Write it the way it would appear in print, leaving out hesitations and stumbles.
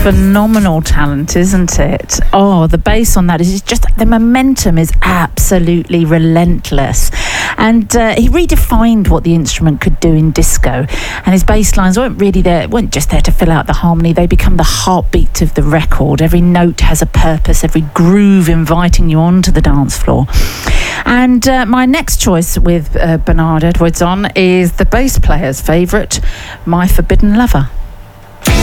phenomenal talent, isn't it? Oh, the bass on that is just, the momentum is absolutely relentless. And he redefined what the instrument could do in disco. And his bass lines weren't just there to fill out the harmony. They become the heartbeat of the record. Every note has a purpose, every groove inviting you onto the dance floor. And my next choice with Bernard Edwards on is the bass player's favourite, My Forbidden Lover.